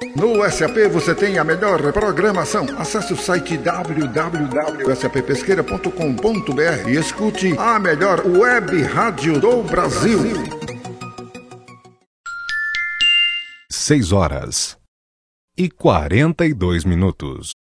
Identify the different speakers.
Speaker 1: No SAP você tem a melhor programação. Acesse o site www.sappesqueira.com.br e escute a melhor web rádio do Brasil.
Speaker 2: 6 horas e 42 minutos.